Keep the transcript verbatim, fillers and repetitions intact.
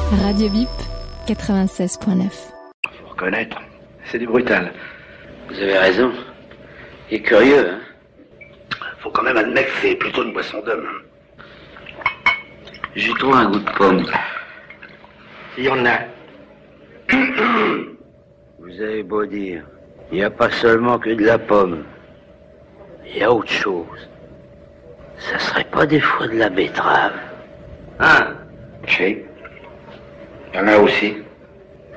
Radio Bip, quatre-vingt-seize neuf. Faut reconnaître, c'est du brutal. Vous avez raison. Il est curieux, hein. Faut quand même admettre que c'est plutôt une boisson d'homme. J'y trouve un goût de pomme. Il y en a. Vous avez beau dire, il n'y a pas seulement que de la pomme. Il y a autre chose. Ça serait pas des fois de la betterave? Hein? Si. Il y en a aussi.